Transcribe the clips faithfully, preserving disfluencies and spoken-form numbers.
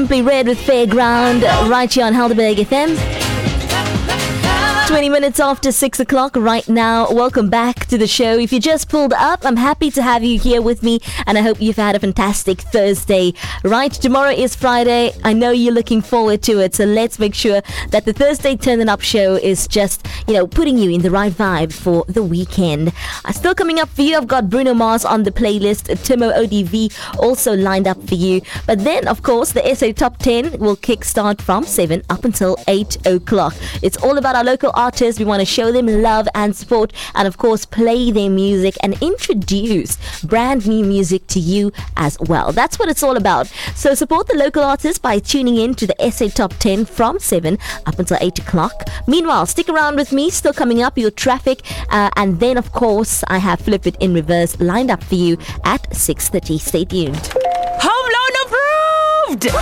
Simply Red with Fairground, right here on Helderberg F M. twenty minutes after six o'clock right now. Welcome back to the show. If you just pulled up, I'm happy to have you here with me, and I hope you've had a fantastic Thursday. Right, tomorrow is Friday. I know you're looking forward to it, so let's make sure that the Thursday Turn It Up show is just, you know, putting you in the right vibe for the weekend. Uh, still coming up for you, I've got Bruno Mars on the playlist, Timo O D V also lined up for you. But then, of course, the S A Top ten will kickstart from seven up until eight o'clock. It's all about our local artists. We want to show them love and support, and of course play their music and introduce brand new music to you as well. That's what it's all about. So support the local artists by tuning in to the S A Top ten from seven up until eight o'clock. Meanwhile, stick around with me. Still coming up, your traffic, uh, and then of course I have Flip It in Reverse lined up for you at six thirty. Stay tuned. Home loan approved!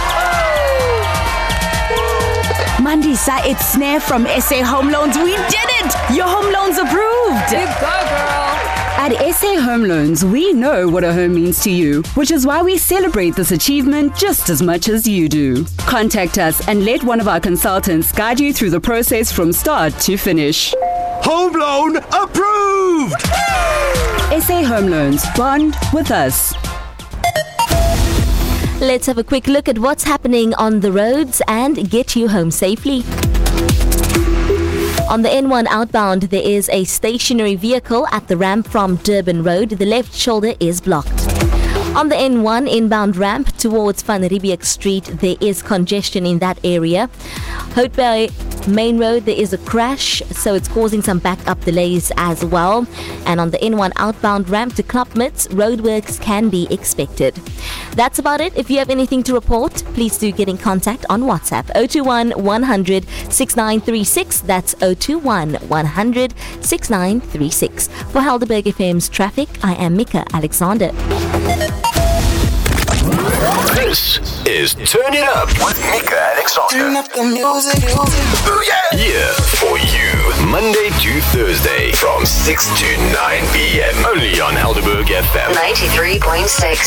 Mandisa, it's Snare from S A Home Loans. We did it! Your home loan's approved! You go, girl! At S A Home Loans, we know what a home means to you, which is why we celebrate this achievement just as much as you do. Contact us and let one of our consultants guide you through the process from start to finish. Home loan approved! S A Home Loans. Bond with us. Let's have a quick look at what's happening on the roads and get you home safely. On the N one outbound, there is a stationary vehicle at the ramp from Durban Road. The left shoulder is blocked. On the N one inbound ramp towards Van Riebeeck Street, there is congestion in that area. Hout Bay Main Road, there is a crash, so it's causing some backup delays as well. And on the N one outbound ramp to Klapmuts, roadworks can be expected. That's about it. If you have anything to report, please do get in contact on WhatsApp zero two one, one hundred, sixty-nine thirty-six. That's zero two one, one hundred, sixty-nine thirty-six. For Helderberg F M's traffic, I am Mika Alexander. This is Turn It Up with Mika Alexander. Turn up the music. Ooh, yeah. Yeah, for you. Monday to Thursday from six to nine p.m. Only on Helderberg F M. ninety-three point six.